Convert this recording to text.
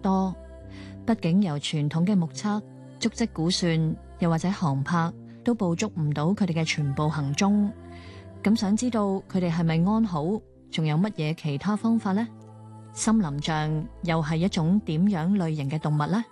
多。畢竟由傳統嘅目測、足跡估算，又或者航拍，都捕捉唔到佢哋嘅全部行蹤。咁想知道佢哋係咪安好，仲有乜嘢其他方法呢？森林象又係一種點樣類型嘅動物呢？